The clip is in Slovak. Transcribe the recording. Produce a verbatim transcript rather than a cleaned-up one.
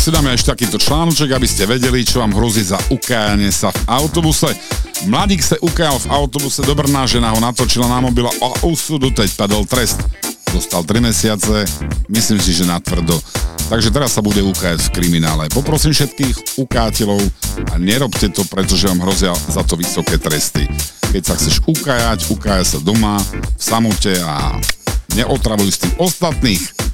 si dáme ešte takýto článoček, aby ste vedeli, čo vám hrozí za ukájanie sa v autobuse. Mladík sa ukajal v autobuse do Brna, žena ho natočila na mobil a úsudu teď padol trest. Dostal tri mesiace, myslím si, že natvrdo. Takže teraz sa bude ukájať v kriminále. Poprosím všetkých ukáteľov a nerobte to, pretože vám hrozia za to vysoké tresty. Keď sa chceš ukájať, ukájaj sa doma, v samote a neotravuj s tým ostatných.